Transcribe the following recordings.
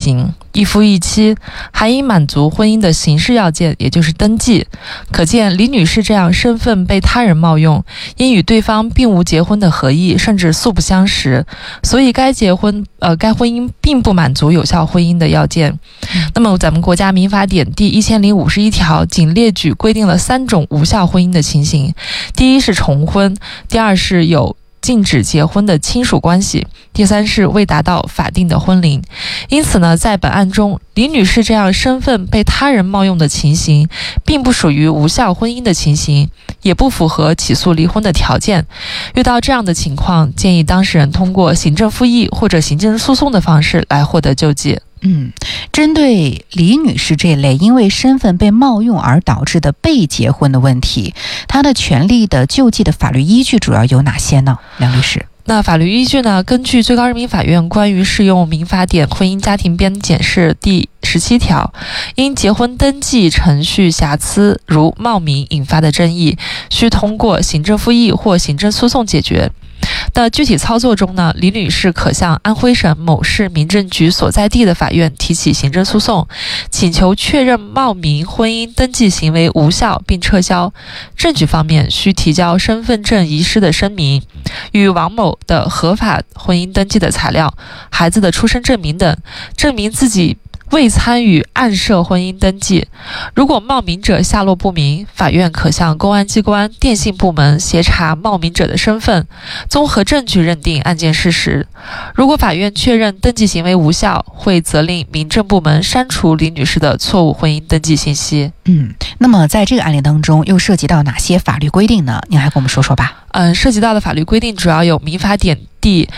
形，一夫一妻，还应满足婚姻的形式要件，也就是登记。可见李女士这样身份被他人冒用，因与对方并无结婚的合意，甚至素不相识，所以该婚姻并不满足有效婚姻的要件。那么咱们国家民法典第1051条仅列举规定了3种无效婚姻的情形，第一是重婚，第二是有禁止结婚的亲属关系，第三是未达到法定的婚龄。因此呢，在本案中，李女士这样身份被他人冒用的情形，并不属于无效婚姻的情形，也不符合起诉离婚的条件。遇到这样的情况，建议当事人通过行政复议或者行政诉讼的方式来获得救济。 针对李女士这类因为身份被冒用而导致的被结婚的问题，她的权利的救济的法律依据主要有哪些呢？梁律师。 那法律依据呢？根据最高人民法院关于适用民法典婚姻家庭编解释第17条，因结婚登记程序瑕疵如冒名引发的争议，需通过行政复议或行政诉讼解决。的具体操作中呢，李女士可向安徽省某市民政局所在地的法院提起行政诉讼，请求确认冒名婚姻登记行为无效并撤销。证据方面需提交身份证遗失的声明、与王某的合法婚姻登记的材料、孩子的出生证明等，证明自己未参与暗设婚姻登记。如果冒名者下落不明，法院可向公安机关、电信部门协查冒名者的身份，综合证据认定案件事实。如果法院确认登记行为无效，会责令民政部门删除李女士的错误婚姻登记信息。 那么在这个案例当中又涉及到哪些法律规定呢？您还跟我们说说吧。 涉及到的法律规定主要有民法典第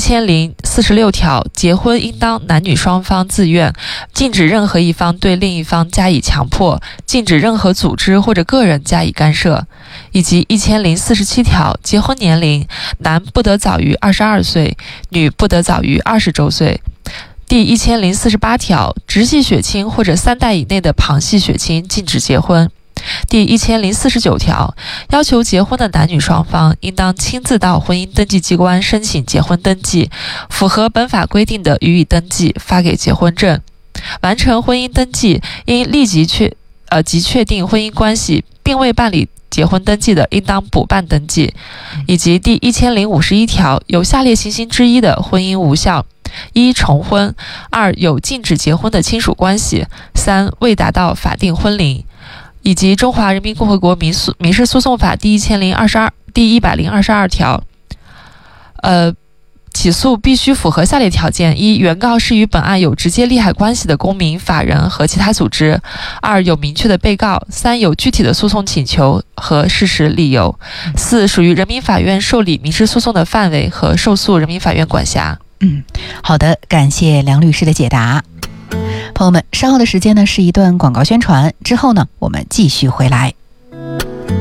1046条，结婚应当男女双方自愿，禁止任何一方对另一方加以强迫，禁止任何组织或者个人加以干涉，以及1047条，结婚年龄男不得早于22岁，女不得早于20周岁。第1048条，直系血亲或者3代以内的旁系血亲禁止结婚。第1049条，要求结婚的男女双方应当亲自到婚姻登记机关申请结婚登记，符合本法规定的予以登记，发给结婚证。完成婚姻登记应立即确定婚姻关系，并未办理结婚登记的，应当补办登记。以及第1051条，有下列情形之一的婚姻无效：一、重婚；二、有禁止结婚的亲属关系；三、未达到法定婚龄。以及中华人民共和国民事诉讼法第122条，起诉必须符合下列条件：一、原告是与本案有直接利害关系的公民、法人和其他组织；二、有明确的被告；三、有具体的诉讼请求和事实理由；四、属于人民法院受理民事诉讼的范围和受诉人民法院管辖。 好的，感谢梁律师的解答。朋友们，稍后的时间呢是一段广告宣传，之后呢我们继续回来。